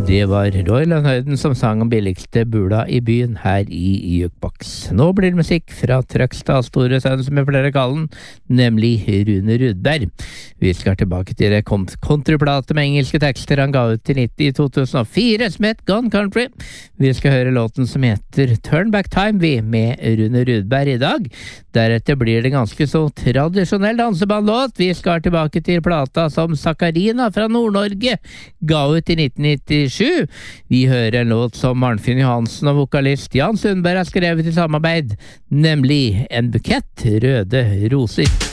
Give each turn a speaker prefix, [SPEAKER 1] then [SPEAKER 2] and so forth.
[SPEAKER 1] Det var Roy Langhøyden som sang om billigste bula i byen her i Jukebox. Nå blir det musikk fra Trøgstad store sønn, som jeg pleier å kalle den, nemlig Rune Rudberg. Vi skal tilbake til det countryplate med engelske tekster han ga ut i 2004, som het Gone Country. Vi skal høre låten som heter Turn Back Time, med Rune Rudberg i dag. Deretter blir det ganske så tradisjonell dansebandlåt. Vi skal tilbake til plata som Sakarina fra Nord-Norge ga ut i 1997. Vi hører en låt som Arnfinn Johansen og vokalist Jan Sundberg har skrevet i samarbeid, nemlig En bukett røde roser.